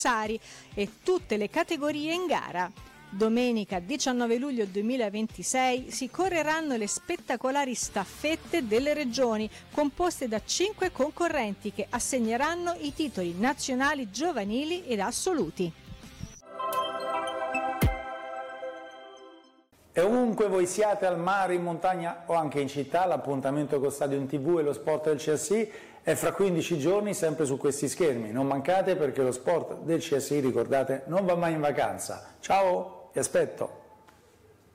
e tutte le categorie in gara. Domenica 19 luglio 2026 si correranno le spettacolari staffette delle regioni, composte da 5 concorrenti che assegneranno i titoli nazionali giovanili ed assoluti. E ovunque voi siate, al mare, in montagna o anche in città, l'appuntamento con Stadium TV e lo sport del CSI è fra 15 giorni sempre su questi schermi. Non mancate, perché lo sport del CSI, ricordate, non va mai in vacanza. Ciao, vi aspetto!